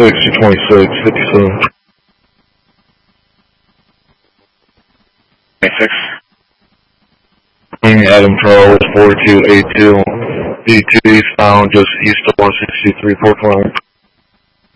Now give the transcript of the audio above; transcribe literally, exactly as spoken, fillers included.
six to twenty-six, fifty-seven. twenty-six. Adam Charles, forty-two eighty-two. D two eastbound, just east of one sixty-three, four twenty.